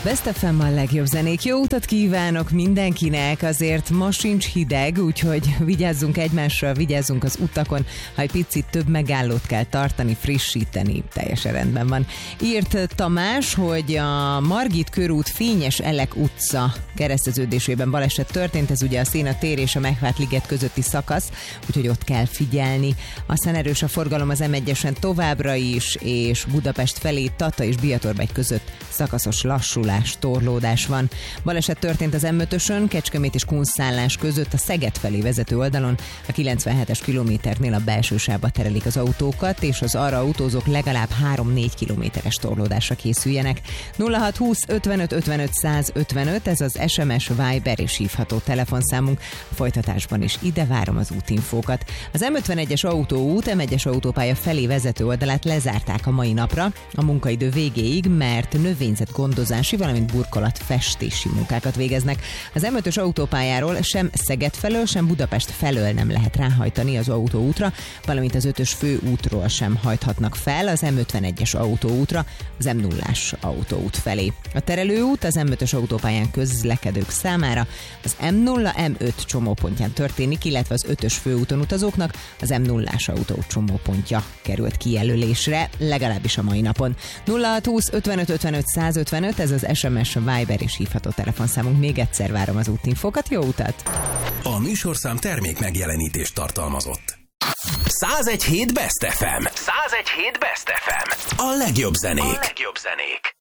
Best FM a legjobb zenék. Jó utat kívánok mindenkinek, azért ma sincs hideg, úgyhogy vigyázzunk egymásra, vigyázzunk az utakon, ha egy picit több megállót kell tartani, frissíteni, teljesen rendben van. Írt Tamás, hogy a Margit körút Fényes Elek utca kereszteződésében baleset történt, ez ugye a Széna tér és a Megvárt liget közötti szakasz, úgyhogy ott kell figyelni. Aztán erős a forgalom az M1-esen továbbra is, és Budapest felé Tata és Biatorbegy között szakaszos lassulás, torlódás van. Baleset történt az M5-ösön, Kecskemét és Kunszálás között a Szeged felé vezető oldalon, a 97-es kilométernél a belső sávba terelik az autókat, és az arra autózók legalább 3-4 kilométeres torlódásra készüljenek. 0620 55 55 155, ez az SMS, Viber és hívható telefonszámunk. A folytatásban is ide várom az útinfókat. Az M51-es autóút, M1-es autópálya felé vezető oldalát lezárták a mai napra, a munkaidő végéig, mert növényzetgondozási, valamint burkolatfestési munkákat végeznek. Az M5-ös autópályáról sem Szeged felől, sem Budapest felől nem lehet ráhajtani az autóútra, valamint az 5-ös főútról sem hajthatnak fel az M51-es autóútra, az M0-ás autóút felé. A terelőút az M5-ös autópályán közlekedők számára az M0, M5 csomópontján történik, illetve az 5-ös főúton utazóknak az M0-ás autó csomópontja került kijelölésre, legalábbis a mai napon. 0620 55 55 155, ez az SMS, Viber és hívható telefonszámunk. Még egyszer várom az útinfókat, jó utat! A műsorszám termék megjelenítést tartalmazott. 101.7 Best FM. 101.7 Best FM. A legjobb zenék.